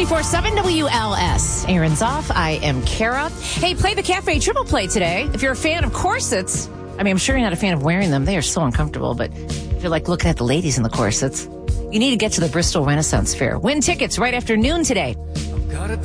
94.7 WLS. Aaron's off. I am Kara. Hey, play the Cafe Triple Play today. If you're a fan of corsets, I'm sure you're not a fan of wearing them. They are so uncomfortable. But if you're like looking at the ladies in the corsets, you need to get to the Bristol Renaissance Fair. Win tickets right after noon today.